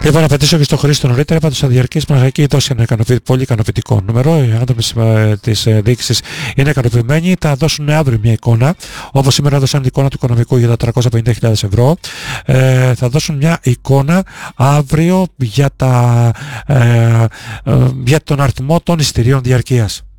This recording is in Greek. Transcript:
Λοιπόν, να πετύσω και στο Χρήστο νωρίτερα, πάντως θα διαρκείς μας έχει δώσει ένα πολύ ικανοποιητικό νούμερο. Οι άνθρωποι της διοίκησης είναι ικανοποιημένοι. Θα δώσουν αύριο μια εικόνα, όπως σήμερα έδωσαν εικόνα του οικονομικού για τα 350.000 ευρώ. Θα δώσουν μια εικόνα αύριο για τον αριθμό των εισιτηρίων διαρκείας.